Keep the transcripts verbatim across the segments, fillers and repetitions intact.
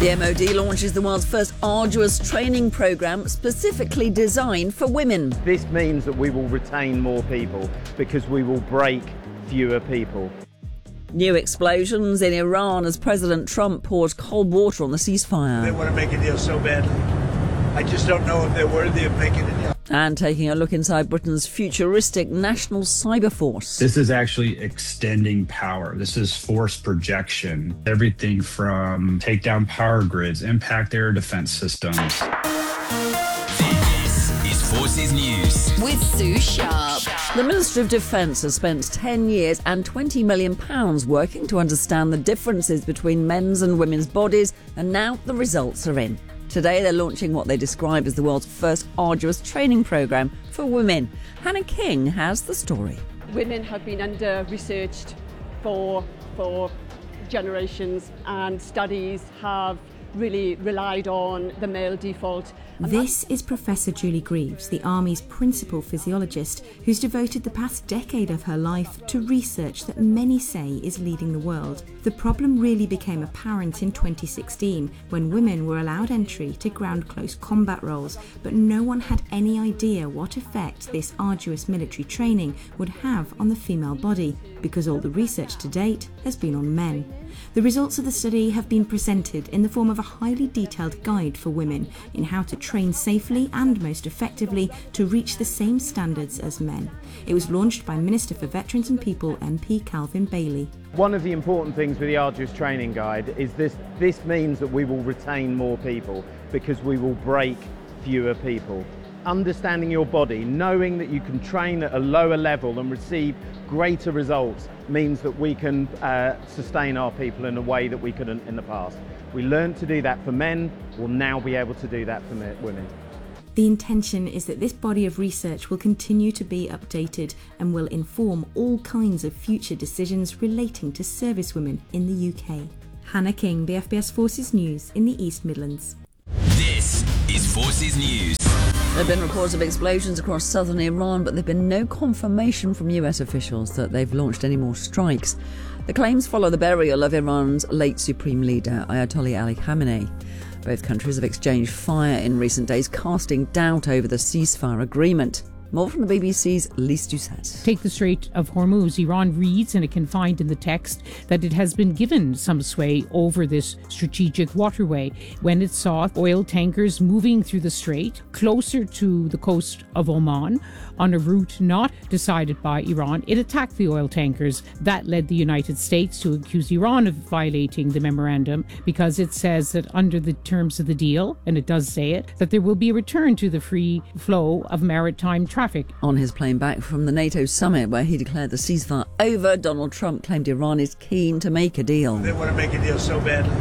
The M O D launches the world's first arduous training programme specifically designed for women. This means that we will retain more people because we will break fewer people. New explosions in Iran as President Trump pours cold water on the ceasefire. They want to make a deal so badly. I just don't know if they're worthy of making a deal. And taking a look inside Britain's futuristic National Cyber Force. This is actually extending power. This is force projection. Everything from take down power grids, impact air defense systems. This is Forces News with Sue Sharp. The Ministry of Defence has spent ten years and twenty million pounds working to understand the differences between men's and women's bodies, and now the results are in. Today they're launching what they describe as the world's first arduous training programme for women. Hannah King has the story. Women have been under-researched for, for generations, and studies have really relied on the male default. This is Professor Julie Greaves, the Army's principal physiologist, who's devoted the past decade of her life to research that many say is leading the world. The problem really became apparent in twenty sixteen, when women were allowed entry to ground-close combat roles, but no one had any idea what effect this arduous military training would have on the female body, because all the research to date has been on men. The results of the study have been presented in the form of a highly detailed guide for women in how to train safely and most effectively to reach the same standards as men. It was launched by Minister for Veterans and People M P Calvin Bailey. One of the important things with the Arduous Training Guide is this, this means that we will retain more people because we will break fewer people. Understanding your body, knowing that you can train at a lower level and receive greater results means that we can uh, sustain our people in a way that we couldn't in the past. We learned to do that for men, we'll now be able to do that for women. The intention is that this body of research will continue to be updated and will inform all kinds of future decisions relating to servicewomen in the U K. Hannah King, B F B S Forces News in the East Midlands. This is Forces News. There have been reports of explosions across southern Iran, but there have been no confirmation from U S officials that they've launched any more strikes. The claims follow the burial of Iran's late supreme leader, Ayatollah Ali Khamenei. Both countries have exchanged fire in recent days, casting doubt over the ceasefire agreement. More from the B B C's Lise Doucette. Take the Strait of Hormuz. Iran reads, and it can find in the text, that it has been given some sway over this strategic waterway when it saw oil tankers moving through the strait closer to the coast of Oman on a route not decided by Iran. It attacked the oil tankers. That led the United States to accuse Iran of violating the memorandum, because it says that under the terms of the deal, and it does say it, that there will be a return to the free flow of maritime traffic. On his plane back from the NATO summit where he declared the ceasefire over, Donald Trump claimed Iran is keen to make a deal. They want to make a deal so badly.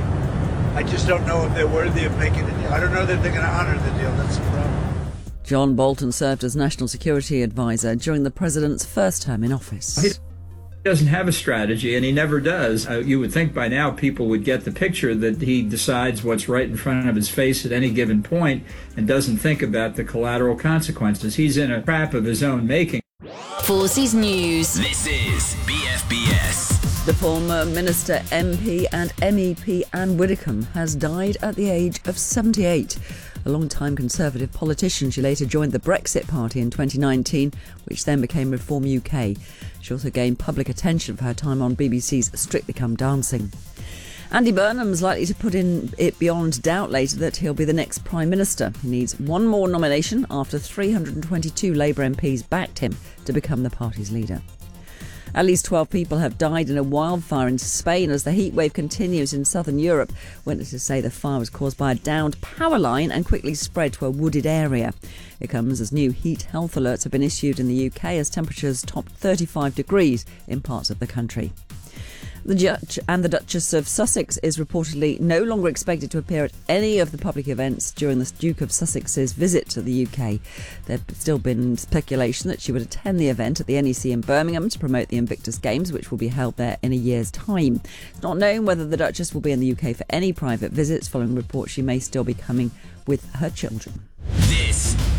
I just don't know if they're worthy of making a deal. I don't know that they're going to honour the deal. That's the problem. John Bolton served as National Security Advisor during the president's first term in office. He doesn't have a strategy, and he never does. Uh, you would think by now people would get the picture that he decides what's right in front of his face at any given point and doesn't think about the collateral consequences. He's in a trap of his own making. Forces News. This is B F B S. The former Minister, M P and M E P Anne Widdecombe has died at the age of seventy-eight. A long-time Conservative politician, she later joined the Brexit Party in twenty nineteen, which then became Reform U K. She also gained public attention for her time on B B C's Strictly Come Dancing. Andy Burnham's likely to put in it beyond doubt later that he'll be the next Prime Minister. He needs one more nomination after three hundred twenty-two Labour M Ps backed him to become the party's leader. At least twelve people have died in a wildfire in Spain as the heatwave continues in southern Europe. Witnesses say the fire was caused by a downed power line and quickly spread to a wooded area. It comes as new heat health alerts have been issued in the U K as temperatures topped thirty-five degrees in parts of the country. The Judge and the Duchess of Sussex is reportedly no longer expected to appear at any of the public events during the Duke of Sussex's visit to the U K. There's still been speculation that she would attend the event at the N E C in Birmingham to promote the Invictus Games, which will be held there in a year's time. It's not known whether the Duchess will be in the U K for any private visits, following reports she may still be coming with her children. This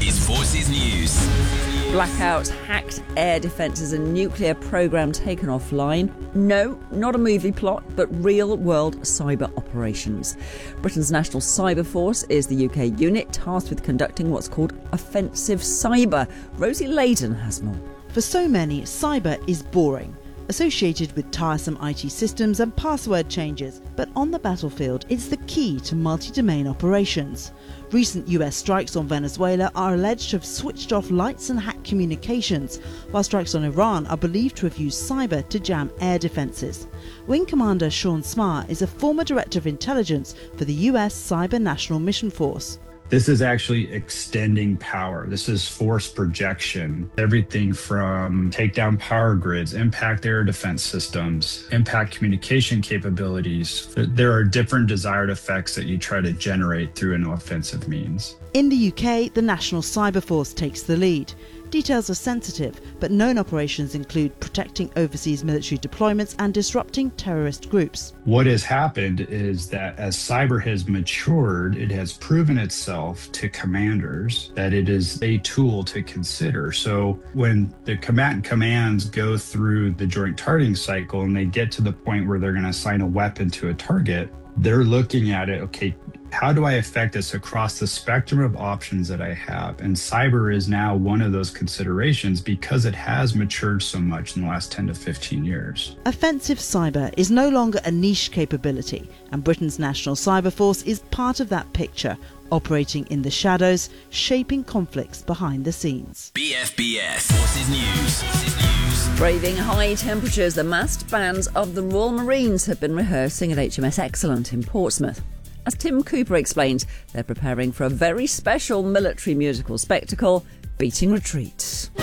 is Forces News. Blackouts, hacked air defences and nuclear programme taken offline. No, not a movie plot, but real-world cyber operations. Britain's National Cyber Force is the U K unit tasked with conducting what's called offensive cyber. Rosie Layden has more. For so many, cyber is boring, associated with tiresome I T systems and password changes. But on the battlefield, it's the key to multi-domain operations. Recent U S strikes on Venezuela are alleged to have switched off lights and hacked communications, while strikes on Iran are believed to have used cyber to jam air defences. Wing Commander Sean Smarr is a former Director of Intelligence for the U S Cyber National Mission Force. This is actually extending power. This is force projection. Everything from take down power grids, impact air defense systems, impact communication capabilities. There are different desired effects that you try to generate through an offensive means. In the U K, the National Cyber Force takes the lead. Details are sensitive, but known operations include protecting overseas military deployments and disrupting terrorist groups. What has happened is that as cyber has matured, it has proven itself to commanders that it is a tool to consider. So when the combatant commands go through the joint targeting cycle and they get to the point where they're going to assign a weapon to a target, they're looking at it, okay, how do I affect this across the spectrum of options that I have? And cyber is now one of those considerations because it has matured so much in the last ten to fifteen years. Offensive cyber is no longer a niche capability, and Britain's National Cyber Force is part of that picture, operating in the shadows, shaping conflicts behind the scenes. B F B S Forces News. Forces News. Braving high temperatures, the massed bands of the Royal Marines have been rehearsing at H M S Excellent in Portsmouth. As Tim Cooper explains, they're preparing for a very special military musical spectacle, Beating Retreat.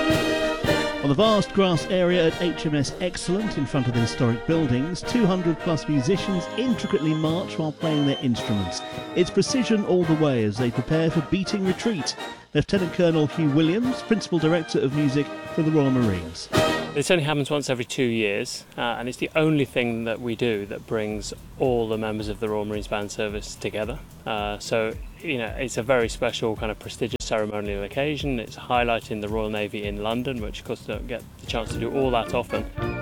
On the vast grass area at H M S Excellent in front of the historic buildings, two hundred plus musicians intricately march while playing their instruments. It's precision all the way as they prepare for Beating Retreat. Lieutenant Colonel Hugh Williams, Principal Director of Music for the Royal Marines. This only happens once every two years, uh, and it's the only thing that we do that brings all the members of the Royal Marines Band Service together. Uh, so, you know, it's a very special kind of prestigious ceremonial occasion. It's highlighting the Royal Navy in London, which of course don't get the chance to do all that often.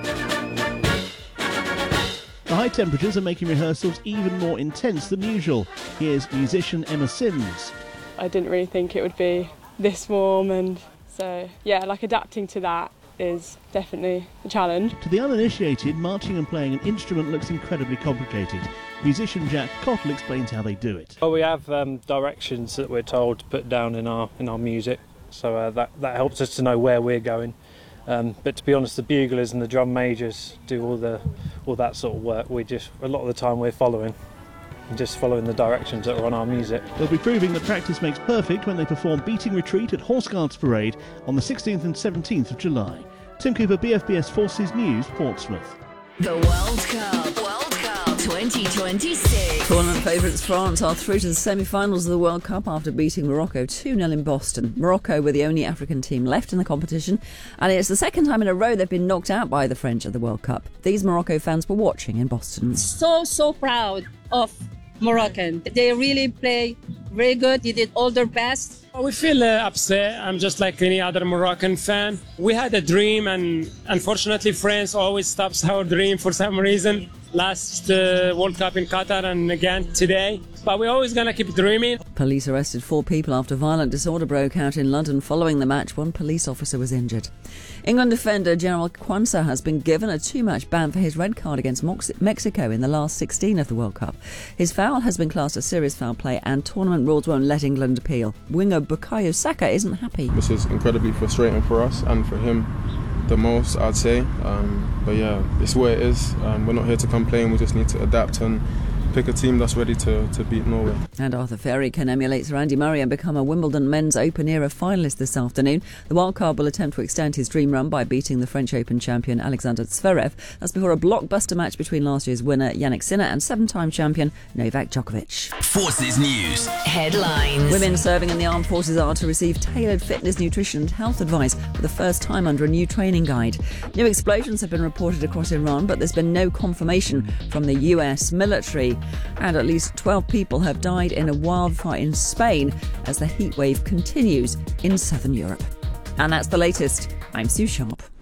The high temperatures are making rehearsals even more intense than usual. Here's musician Emma Sims. I didn't really think it would be this warm, and so, yeah, like adapting to that is definitely a challenge. To the uninitiated, marching and playing an instrument looks incredibly complicated. Musician Jack Cottle explains how they do it. Well, we have um, directions that we're told to put down in our in our music, so uh, that, that helps us to know where we're going. Um, but to be honest, the buglers and the drum majors do all the all that sort of work. We just, a lot of the time we're following. Just following the directions that are on our music. They'll be proving that practice makes perfect when they perform Beating Retreat at Horse Guards Parade on the sixteenth and seventeenth of July. Tim Cooper, B F B S Forces News, Portsmouth. The World Cup. World Cup twenty twenty-six. Tournament favourites France are through to the semi-finals of the World Cup after beating Morocco two nil in Boston. Morocco were the only African team left in the competition, and it's the second time in a row they've been knocked out by the French at the World Cup. These Morocco fans were watching in Boston. So, so proud of Moroccan. They really play very good. They did all their best. We feel uh, upset. I'm just like any other Moroccan fan. We had a dream, and unfortunately France always stops our dream for some reason. Last uh, World Cup in Qatar and again today. But we're always going to keep dreaming. Police arrested four people after violent disorder broke out in London following the match. One police officer was injured. England defender General Kwanzaa has been given a two-match ban for his red card against Mox- Mexico in the last sixteen of the World Cup. His foul has been classed as serious foul play, and tournament rules won't let England appeal. Winger Bukayo Saka isn't happy. This is incredibly frustrating for us and for him the most, I'd say. Um, but yeah, it's where it is. Um, we're not here to complain. We just need to adapt and pick a team that's ready to, to beat Norway. And Arthur Ferry can emulate Sir Andy Murray and become a Wimbledon Men's Open era finalist this afternoon. The wildcard will attempt to extend his dream run by beating the French Open champion Alexander Zverev. That's before a blockbuster match between last year's winner Yannick Sinner and seven-time champion Novak Djokovic. Forces News. Headlines. Women serving in the armed forces are to receive tailored fitness, nutrition and health advice for the first time under a new training guide. New explosions have been reported across Iran, but there's been no confirmation from the U S military. And at least twelve people have died in a wildfire in Spain as the heatwave continues in southern Europe. And that's the latest. I'm Sue Sharp.